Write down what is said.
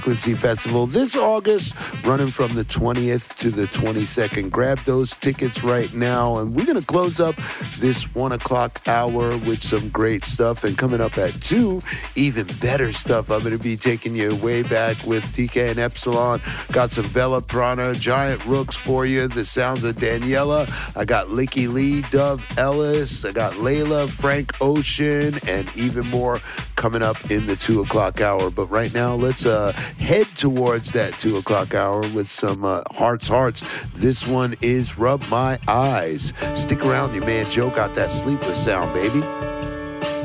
Frequency Festival this August, running from the 20th to the 22nd. Grab those tickets right now. And we're going to close up this 1 o'clock hour with some great stuff. And coming up at 2, even better stuff. I'm going to be taking you way back with TK and Epsilon. Got some Vela Prana, Giant Rooks for you. The sounds of Daniela. I got Licky Lee, Dove Ellis. I got Layla, Frank Ocean, and even more coming up in the 2 o'clock hour. But right now, let's head towards that 2 o'clock hour with some Hearts. This one is Rub My Eyes. Stick around, your man Joe got that sleepless sound, baby.